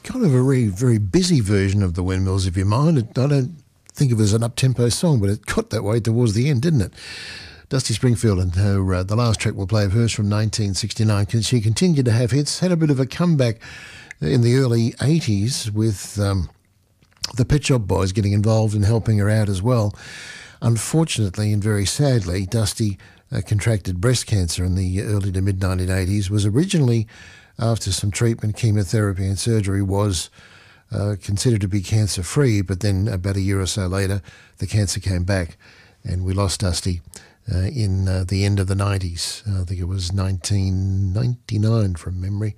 kind of a very busy version of the Windmills, if you mind. I don't think of it as an up-tempo song, but it got that way towards the end, didn't it? Dusty Springfield and her, the last track we'll play of hers from 1969. She continued to have hits, had a bit of a comeback in the early 80s with the Pet Shop Boys getting involved and helping her out as well. Unfortunately and very sadly, Dusty contracted breast cancer in the early to mid-1980s, was originally, after some treatment, chemotherapy and surgery, was considered to be cancer-free, but then about a year or so later, the cancer came back and we lost Dusty in the end of the 90s. I think it was 1999 from memory.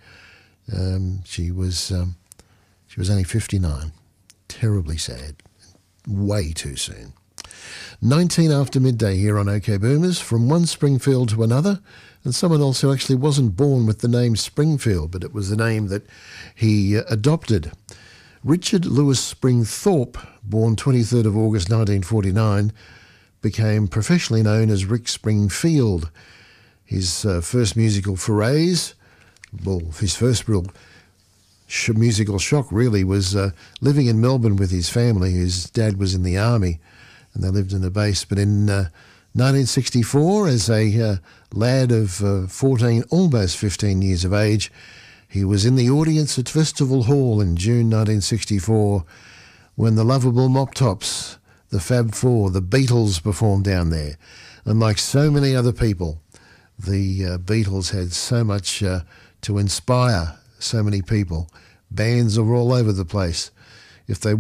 She was only 59. Terribly sad. Way too soon. 19 after midday here on OK Boomers, from one Springfield to another, and someone else who actually wasn't born with the name Springfield, but it was the name that he adopted. Richard Lewis Springthorpe, born 23rd of August 1949, became professionally known as Rick Springfield. His first musical forays, well, his first real musical shock really was living in Melbourne with his family. His dad was in the army and they lived in a base. But in 1964, as a lad of 14, almost 15 years of age, he was in the audience at Festival Hall in June 1964 when the lovable Mop Tops, the Fab Four, the Beatles performed down there. And like so many other people, the Beatles had so much to inspire so many people. Bands are all over the place. If they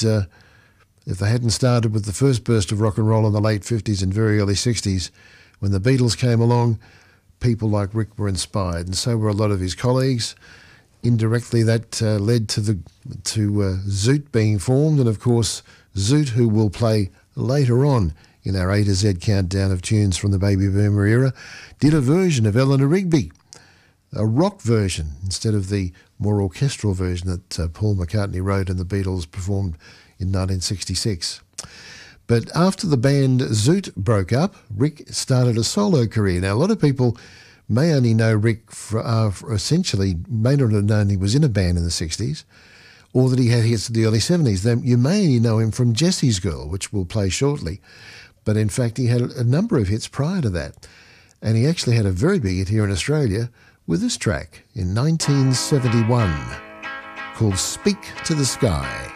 hadn't started with the first burst of rock and roll in the late 50s and very early 60s, when the Beatles came along, people like Rick were inspired, and so were a lot of his colleagues. Indirectly, that led to Zoot being formed, and of course, Zoot, who will play later on in our A to Z countdown of tunes from the Baby Boomer era, did a version of Eleanor Rigby, a rock version instead of the more orchestral version that Paul McCartney wrote and the Beatles performed in 1966. But after the band Zoot broke up, Rick started a solo career. Now, a lot of people may only know Rick essentially may not have known he was in a band in the 60s or that he had hits in the early 70s. Then you may only know him from Jesse's Girl, which we'll play shortly. But in fact, he had a number of hits prior to that. And he actually had a very big hit here in Australia with this track in 1971 called Speak to the Sky.